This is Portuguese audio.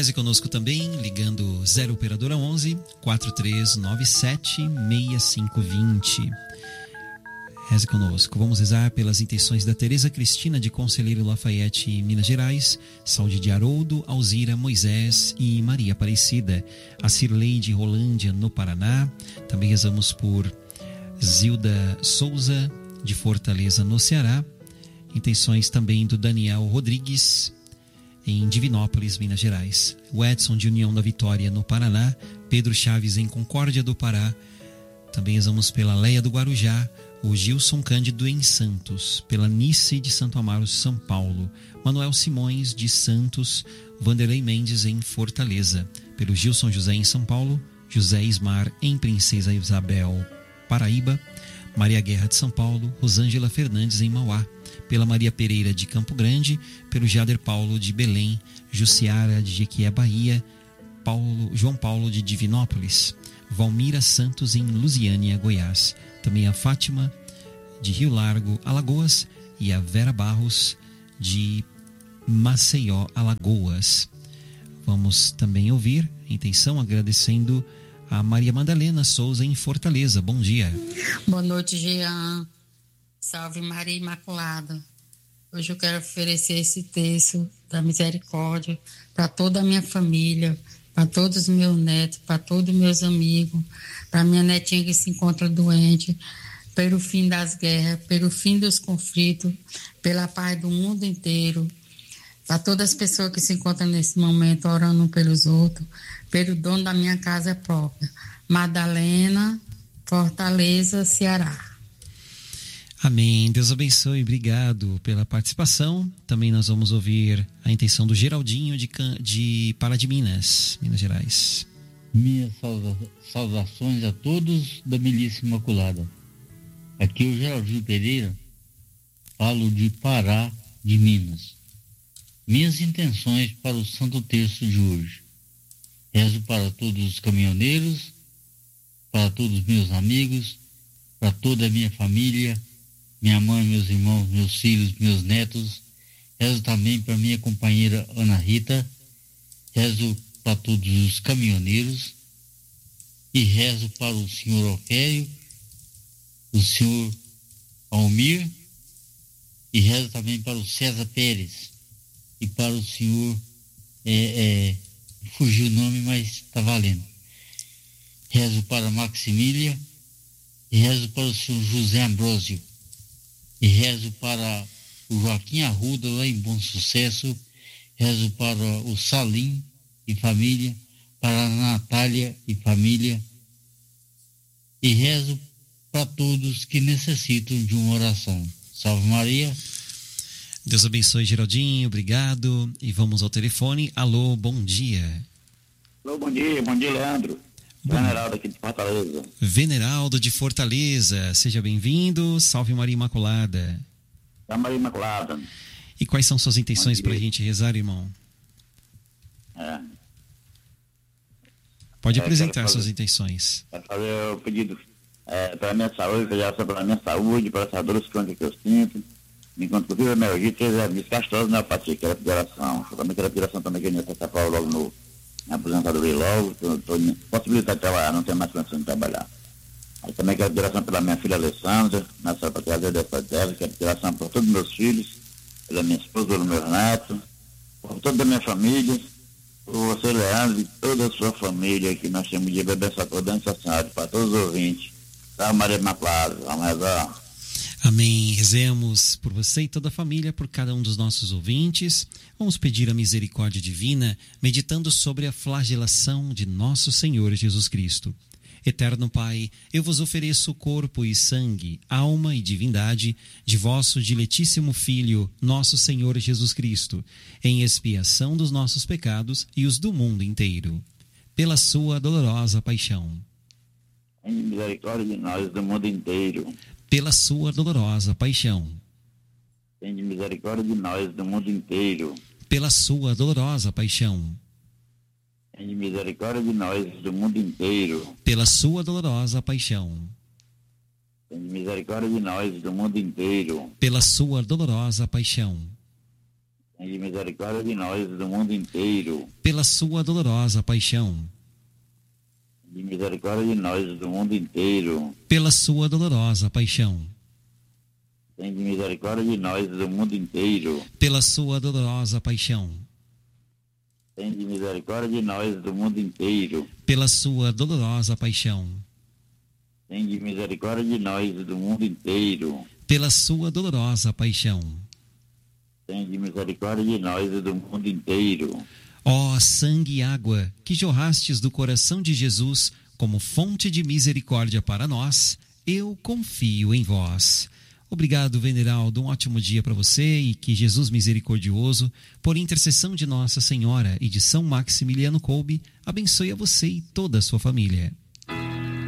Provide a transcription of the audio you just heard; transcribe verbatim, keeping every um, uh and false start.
Reze conosco também, ligando zero operadora onze, quatro três nove sete, seis cinco dois zero. Reze conosco. Vamos rezar pelas intenções da Tereza Cristina de Conselheiro Lafayette, Minas Gerais, saúde de Haroldo, Alzira, Moisés e Maria Aparecida, a Cirlei de Rolândia, no Paraná. Também rezamos por Zilda Souza, de Fortaleza, no Ceará. Intenções também do Daniel Rodrigues, em Divinópolis, Minas Gerais. O Edson de União da Vitória, no Paraná. Pedro Chaves, em Concórdia do Pará. Também rezamos pela Leia do Guarujá, o Gilson Cândido em Santos, pela Nice de Santo Amaro, São Paulo, Manuel Simões de Santos, Vanderlei Mendes em Fortaleza, pelo Gilson José em São Paulo, José Ismar em Princesa Isabel, Paraíba, Maria Guerra de São Paulo, Rosângela Fernandes em Mauá, pela Maria Pereira de Campo Grande, pelo Jader Paulo de Belém, Jussiara de Jequié, Bahia, Paulo, João Paulo de Divinópolis, Valmira Santos em Lusiânia, Goiás, também a Fátima de Rio Largo, Alagoas, e a Vera Barros de Maceió, Alagoas. Vamos também ouvir a intenção agradecendo a Maria Madalena Souza em Fortaleza. Bom dia. Boa noite, Jean. Salve Maria Imaculada. Hoje eu quero oferecer esse terço da misericórdia para toda a minha família, para todos os meus netos, para todos os meus amigos, para minha netinha que se encontra doente, pelo fim das guerras, pelo fim dos conflitos, pela paz do mundo inteiro, para todas as pessoas que se encontram nesse momento orando um pelos outros, pelo dono da minha casa própria, Madalena, Fortaleza, Ceará. Amém. Deus abençoe. Obrigado pela participação. Também nós vamos ouvir a intenção do Geraldinho de, Can... de Pará de Minas, Minas Gerais. Minhas sauda... saudações a todos da Milícia Imaculada. Aqui é o Geraldinho Pereira, falo de Pará de Minas. Minhas intenções para o Santo Terço de hoje. Rezo para todos os caminhoneiros, para todos os meus amigos, para toda a minha família, minha mãe, meus irmãos, meus filhos, meus netos. Rezo também para minha companheira Ana Rita. Rezo para todos os caminhoneiros. E rezo para o senhor Ofério, o senhor Almir. E rezo também para o César Pérez. E para o senhor, é, é, fugiu o nome, mas está valendo. Rezo para Maximília. E rezo para o senhor José Ambrósio. E rezo para o Joaquim Arruda, lá em Bom Sucesso. Rezo para o Salim e família, para a Natália e família. E rezo para todos que necessitam de uma oração. Salve Maria. Deus abençoe, Geraldinho. Obrigado. E vamos ao telefone. Alô, bom dia. Alô, bom dia. Bom dia, Leandro. Bom. Veneraldo aqui de Fortaleza. Veneraldo de Fortaleza, seja bem-vindo. Salve Maria Imaculada. Salve Maria Imaculada. E quais são suas intenções para a gente rezar, irmão? É. Pode é, apresentar fazer, suas intenções. Quero fazer o pedido é, para a minha saúde, federação pela minha saúde, para essas dores crônicas que eu sinto. Enquanto que eu vivo a minha urgência, três hernias castosas na apatia, que era a federação. Eu também quero a federação também, que eu ia passar para logo no na aposentadoria logo, estou possibilitado de trabalhar, não tenho mais condição de trabalhar. Aí também quero direção pela minha filha Alessandra, nessa para trazer depois dela, quero direção por todos os meus filhos, pela minha esposa, pelos meus netos, por toda a minha família, por você, Leandro, e toda a sua família, que nós temos de abençoar toda a senhora, para todos os ouvintes. Salve Maria Imaculada, vamos rezar. Amém. Rezemos por você e toda a família, por cada um dos nossos ouvintes. Vamos pedir a misericórdia divina, meditando sobre a flagelação de nosso Senhor Jesus Cristo. Eterno Pai, eu vos ofereço o corpo e sangue, alma e divindade de vosso diletíssimo Filho, nosso Senhor Jesus Cristo, em expiação dos nossos pecados e os do mundo inteiro, pela sua dolorosa paixão. Em misericórdia de nós do mundo inteiro. Pela sua dolorosa paixão. Tem misericórdia de nós do mundo inteiro. Pela sua dolorosa paixão. Tem misericórdia de nós do mundo inteiro. Pela sua dolorosa paixão. Tem misericórdia de nós do mundo inteiro. Pela sua dolorosa paixão. Tem misericórdia de nós e do mundo inteiro. Pela sua dolorosa paixão. Tem misericórdia de nós e do mundo inteiro. Pela sua dolorosa paixão. Tem misericórdia de nós e do mundo inteiro. Pela sua dolorosa paixão. Tem misericórdia de nós e do mundo inteiro. Pela sua dolorosa paixão. Tem misericórdia de nós e do mundo inteiro. Pela sua dolorosa paixão. Tem misericórdia de nós e do mundo inteiro. Ó sangue e água que jorrastes do coração de Jesus como fonte de misericórdia para nós, eu confio em vós. Obrigado, Veneraldo. Um ótimo dia para você e que Jesus misericordioso, por intercessão de Nossa Senhora e de São Maximiliano Kolbe, abençoe a você e toda a sua família.